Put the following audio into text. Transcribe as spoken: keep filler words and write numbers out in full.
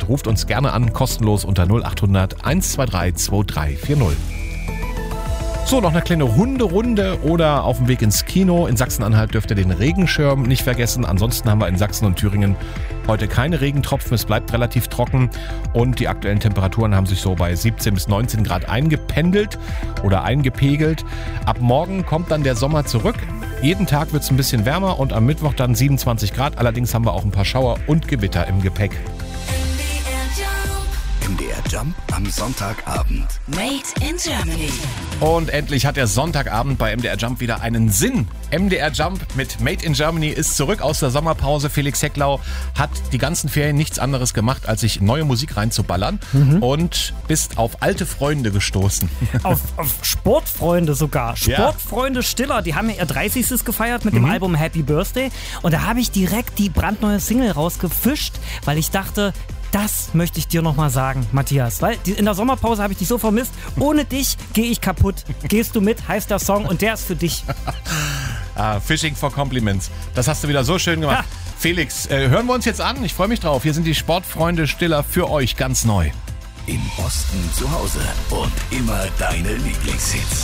interessiert, ruft uns gerne an, kostenlos unter null acht hundert eins zwei drei zwei drei vier null. So, noch eine kleine Hunderunde oder auf dem Weg ins Kino. In Sachsen-Anhalt dürft ihr den Regenschirm nicht vergessen. Ansonsten haben wir in Sachsen und Thüringen heute keine Regentropfen. Es bleibt relativ trocken und die aktuellen Temperaturen haben sich so bei siebzehn bis neunzehn Grad eingependelt oder eingepegelt. Ab morgen kommt dann der Sommer zurück. Jeden Tag wird es ein bisschen wärmer und am Mittwoch dann siebenundzwanzig Grad. Allerdings haben wir auch ein paar Schauer und Gewitter im Gepäck. M D R Jump am Sonntagabend. Made in Germany. Und endlich hat der Sonntagabend bei M D R Jump wieder einen Sinn. M D R Jump mit Made in Germany ist zurück aus der Sommerpause. Felix Hecklau hat die ganzen Ferien nichts anderes gemacht, als sich neue Musik reinzuballern mhm. und bist auf alte Freunde gestoßen. Auf, auf Sportfreunde sogar. Sportfreunde Stiller, die haben ja ihr dreißigstes gefeiert mit dem mhm. Album Happy Birthday. Und da habe ich direkt die brandneue Single rausgefischt, weil ich dachte, das möchte ich dir nochmal sagen, Matthias. Weil in der Sommerpause habe ich dich so vermisst. Ohne dich gehe ich kaputt. Gehst du mit, heißt der Song und der ist für dich. ah, Fishing for Compliments. Das hast du wieder so schön gemacht. Ja. Felix, äh, hören wir uns jetzt an. Ich freue mich drauf. Hier sind die Sportfreunde Stiller für euch ganz neu. Im Osten zu Hause und immer deine Lieblingshits.